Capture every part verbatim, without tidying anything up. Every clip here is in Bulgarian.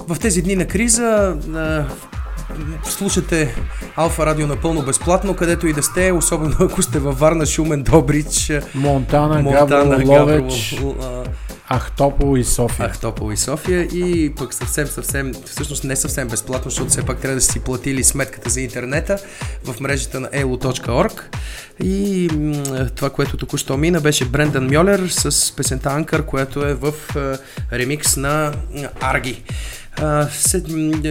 в тези дни на криза а, слушате Алфа Радио напълно безплатно, където и да сте, особено ако сте във Варна, Шумен, Добрич, Монтана, Монтана Габрово, Ловеч, Габрово, Ахтопол и София. Ахтопол и София и пък съвсем, съвсем, всъщност не съвсем безплатно, защото все пак трябва да си платили сметката за интернета в мрежата на ей ел о точка орг. И м- това, което току-що мина, беше Брендан Мьолер с песента Анкър, което е в е, ремикс на Арги. Uh, се,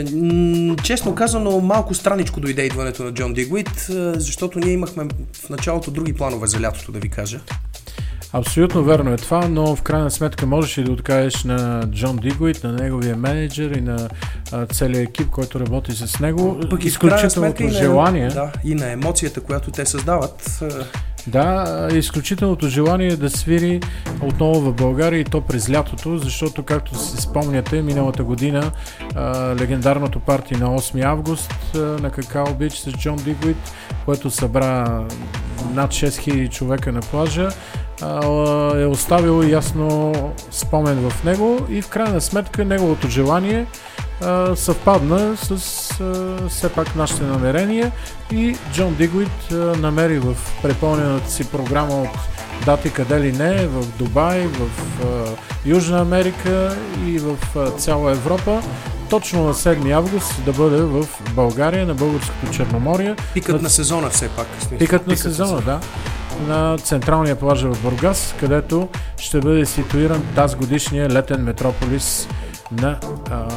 м- честно казано, малко страничко дойде идването на Джон Дигуит, uh, защото ние имахме в началото други планове за лятото, да ви кажа. Абсолютно верно е това, но в крайна сметка можеш и да откажеш на Джон Дигуит, на неговия менеджер и на а, целият екип, който работи с него. Пък изключителното и желание. На, да, и на емоцията, която те създават. Да, изключителното желание да свири отново в България и то през лятото, защото, както си спомняте, миналата година а, легендарното парти на осми август а, на Какао Бич с Джон Дигуит, което събра над шест хиляди човека на плажа, а, е оставило ясно спомен в него и в крайна сметка неговото желание Uh, съвпадна с uh, все пак нашите намерения и Джон Дигуит uh, намери в препълнената си програма от дати къде ли не, в Дубай, в uh, Южна Америка и в uh, цяла Европа, точно на седми август да бъде в България, на българското Черноморие. Пикът на, на сезона все пак. Пикът, Пикът на сезона, сезона, да. На централния плаж в Бургас, където ще бъде ситуиран тази годишния летен метрополис на uh,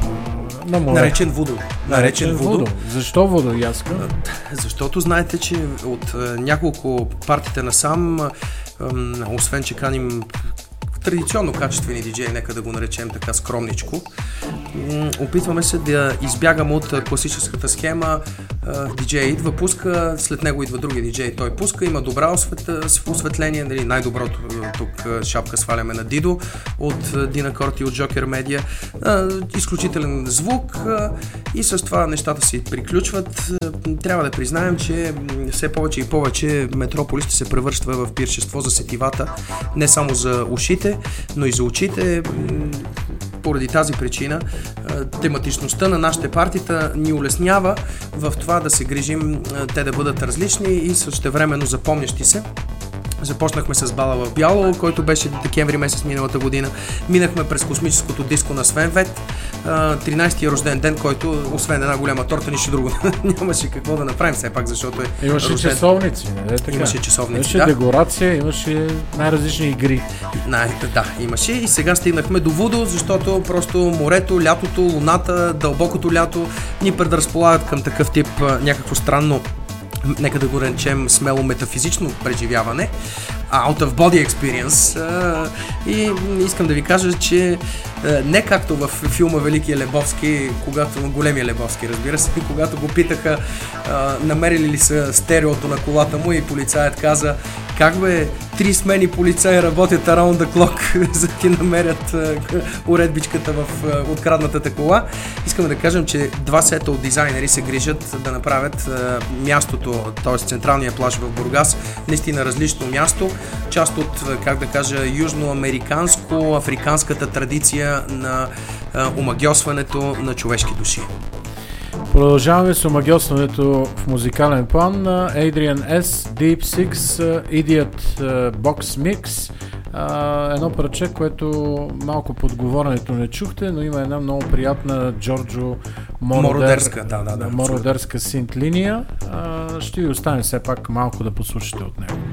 На наречен Вудо. Наречен Вудо. Защо Вудо, Яска? Защото знаете, че от няколко партите насам, освен че каним традиционно качествени диджеи, нека да го наречем така скромничко, опитваме се да избягаме от класическата схема. Диджей идва, пуска, след него идва другия диджей, той пуска, има добра освет... осветление, нали, най-доброто тук шапка сваляме на Дидо от Дина Корти, от Джокер Медиа, изключителен звук и с това нещата си приключват. Трябва да признаем, че все повече и повече Метрополис ще се превръща в пиршество за сетивата, не само за ушите, но и за очите. Поради тази причина тематичността на нашите партита ни улеснява в това да се грижим те да бъдат различни и същевременно запомнящи се. Започнахме с Бала в бяло, който беше декември месец миналата година. Минахме през космическото диско на Свен Вет, тринайсети рожден ден, който освен една голяма торта, нищо друго нямаше какво да направим все пак, защото е имаше рожден... часовници, не е така? Имаше часовници, имаше да. Декорация, имаше най-различни игри. Най- да, имаше и сега стигнахме до Вудо, защото просто морето, лятото, луната, дълбокото лято ни предразполагат към такъв тип някакво странно, нека да го речем смело метафизично преживяване, out of body experience, и искам да ви кажа, че не както в филма Великия Лебовски, когато, големия Лебовски, разбира се, когато го питаха намерили ли са стереото на колата му и полицаят каза: как бе, три смени полицаи работят around the clock, за да ти намерят уредбичката в откраднатата кола. Искам да кажем, че два сета от дизайнери се грижат да направят мястото, т.е. централния плаж в Бургас, наистина различно място, част от, как да кажа, южноамериканско-африканската традиция на омагьосването на човешки души. Продължаваме с омагьосването в музикален план на Adrian S, Deep Six, Idiot Box Mix. Uh, едно парче, което малко под говоренето не чухте, но има една много приятна Джорджо Мородер, Мородерска, да, да, да, Мородерска синт линия. Uh, ще ви остане все пак малко да послушате от него.